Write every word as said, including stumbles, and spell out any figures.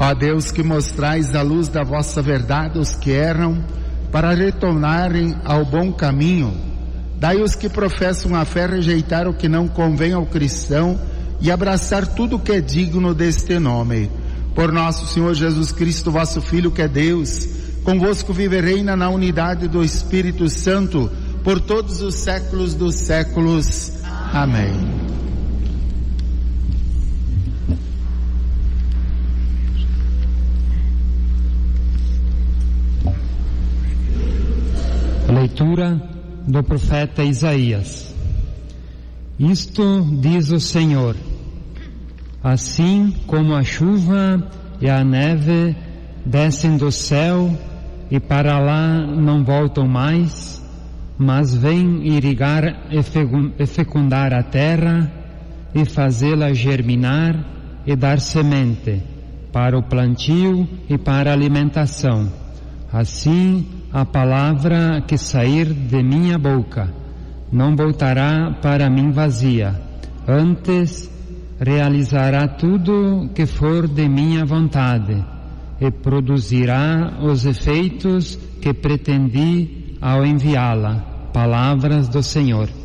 Ó Deus, que mostrais a luz da vossa verdade os que erram, para retornarem ao bom caminho, dai os que professam a fé rejeitar o que não convém ao cristão e abraçar tudo o que é digno deste nome. Por nosso Senhor Jesus Cristo, vosso Filho, que é Deus, convosco vive e reina na unidade do Espírito Santo, por todos os séculos dos séculos. Amém. Leitura do profeta Isaías. Isto diz o Senhor: assim como a chuva e a neve descem do céu e para lá não voltam mais, mas vêm irrigar e fecundar a terra e fazê-la germinar e dar semente para o plantio e para a alimentação, assim a palavra que sair de minha boca não voltará para mim vazia, antes realizará tudo que for de minha vontade e produzirá os efeitos que pretendi ao enviá-la. Palavras do Senhor.